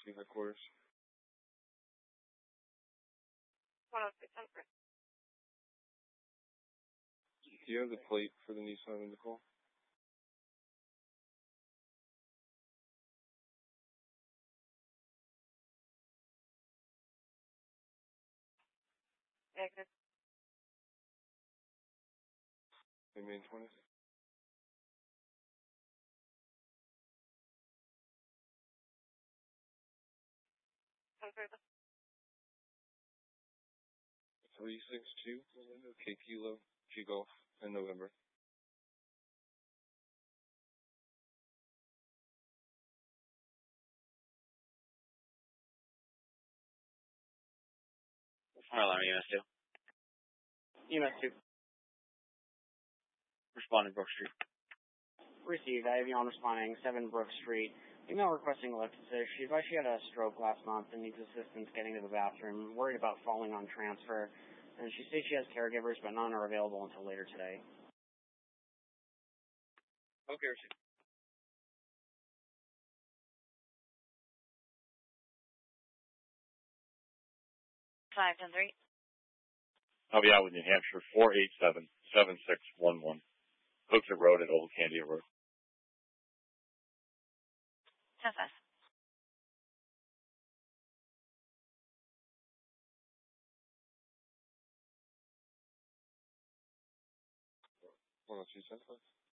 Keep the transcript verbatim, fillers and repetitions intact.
Emergency headquarters. one oh six hundred. Do you have the plate for the Nissan in the call? Negative. May twentieth. Confirm. three six two, K Kilo, G Golf, in November. Fire alarm, E M S two. E M S two. Responding Brook Street. Received. I have you on responding, seven Brook Street. Email requesting electricity. She advised she had a stroke last month and needs assistance getting to the bathroom. Worried about falling on transfer. And she says she has caregivers, but none are available until later today. Okay, received. five ten three. I'll be out with New Hampshire, four eight seven, seven six one one. Hooksett Road at Old Candia Road. ten five. one oh two, ten five.